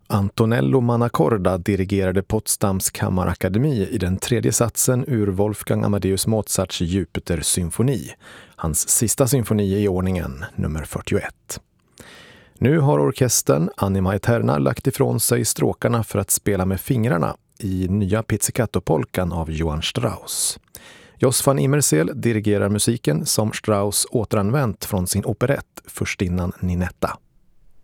Antonello Mannacorda dirigerade Potsdams kammarakademi i den tredje satsen ur Wolfgang Amadeus Mozarts Jupiter-symfoni, hans sista symfoni i ordningen, nummer 41. Nu har orkestern Anima Eterna lagt ifrån sig stråkarna för att spela med fingrarna i nya Pizzicato-polkan av Johann Strauss. Jos van Immerseel dirigerar musiken som Strauss återanvänt från sin operett Furstinnan Ninetta.